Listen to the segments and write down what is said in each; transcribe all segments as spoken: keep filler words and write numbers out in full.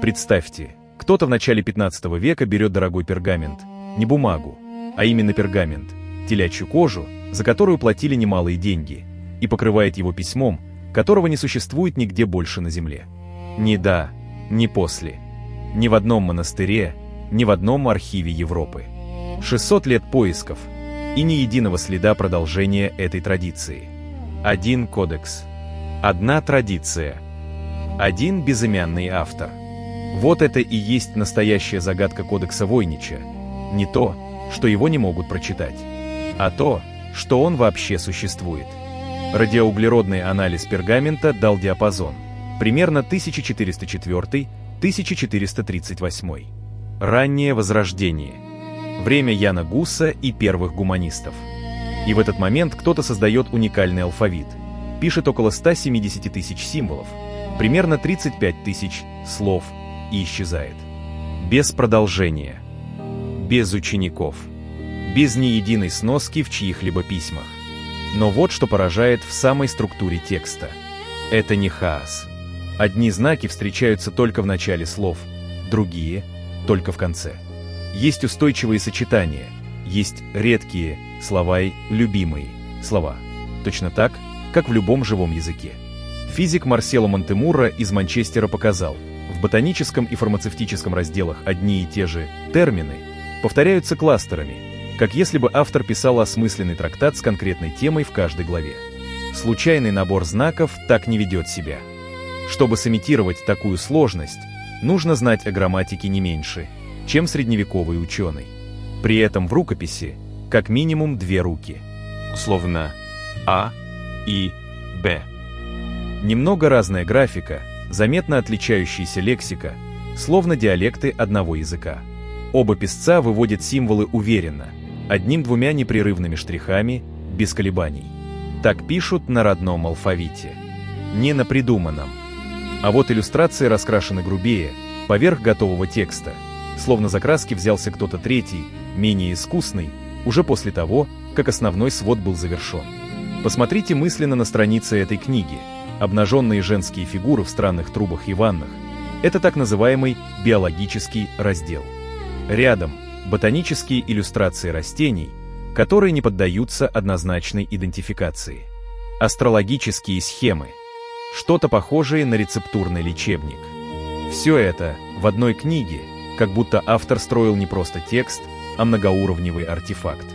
Представьте, кто-то в начале пятнадцатого века берет дорогой пергамент, не бумагу, а именно пергамент, телячью кожу, за которую платили немалые деньги, и покрывает его письмом, которого не существует нигде больше на земле. Ни до, ни после. Ни в одном монастыре, ни в одном архиве Европы. шестьсот лет поисков, и ни единого следа продолжения этой традиции. Один кодекс. Одна традиция. Один безымянный автор. Вот это и есть настоящая загадка кодекса Войнича. Не то, что его не могут прочитать, а то, что он вообще существует. Радиоуглеродный анализ пергамента дал диапазон. Примерно тысяча четыреста четвёртый — тысяча четыреста тридцать восьмой. Раннее Возрождение. Время Яна Гуса и первых гуманистов. И в этот момент кто-то создает уникальный алфавит. Пишет около ста семидесяти тысяч символов, примерно тридцать пять тысяч слов, и исчезает. Без продолжения. Без учеников. Без ни единой сноски в чьих-либо письмах. Но вот что поражает в самой структуре текста. Это не хаос. Одни знаки встречаются только в начале слов, другие — только в конце. Есть устойчивые сочетания, есть редкие слова и любимые слова. Точно так, как в любом живом языке. Физик Марсело Монтемурро из Манчестера показал, в ботаническом и фармацевтическом разделах одни и те же термины повторяются кластерами, как если бы автор писал осмысленный трактат с конкретной темой в каждой главе. Случайный набор знаков так не ведет себя. Чтобы сымитировать такую сложность, нужно знать о грамматике не меньше, чем средневековый ученый. При этом в рукописи как минимум две руки. Словно А и Б. Немного разная графика, заметно отличающаяся лексика, словно диалекты одного языка. Оба писца выводят символы уверенно, одним-двумя непрерывными штрихами, без колебаний. Так пишут на родном алфавите. Не на придуманном. А вот иллюстрации раскрашены грубее, поверх готового текста, словно за краски взялся кто-то третий, менее искусный, уже после того, как основной свод был завершен. Посмотрите мысленно на страницы этой книги. Обнаженные женские фигуры в странных трубах и ваннах – это так называемый биологический раздел. Рядом – ботанические иллюстрации растений, которые не поддаются однозначной идентификации. Астрологические схемы – что-то похожее на рецептурный лечебник. Все это в одной книге, как будто автор строил не просто текст, а многоуровневый артефакт.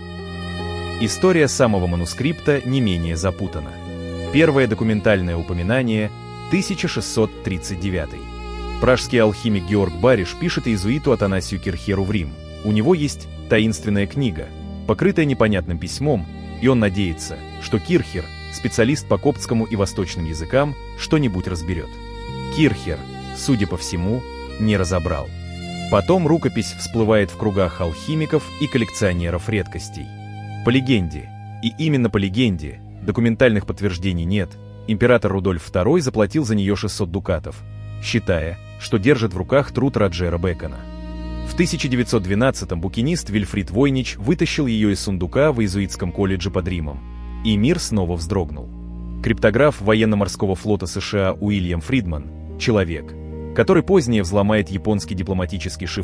История самого манускрипта не менее запутана. Первое документальное упоминание – тысяча шестьсот тридцать девятый. Пражский алхимик Георг Бариш пишет иезуиту Атанасию Кирхеру в Рим. У него есть таинственная книга, покрытая непонятным письмом, и он надеется, что Кирхер, специалист по коптскому и восточным языкам, что-нибудь разберет. Кирхер, судя по всему, не разобрал. Потом рукопись всплывает в кругах алхимиков и коллекционеров редкостей. По легенде, и именно по легенде, документальных подтверждений нет, император Рудольф второй заплатил за нее шестьсот дукатов, считая, что держит в руках труд Роджера Бэкона. В тысяча девятьсот двенадцатом букинист Вильфрид Войнич вытащил ее из сундука в иезуитском колледже под Римом, и мир снова вздрогнул. Криптограф военно-морского флота США Уильям Фридман – человек, который позднее взломает японский дипломатический шифр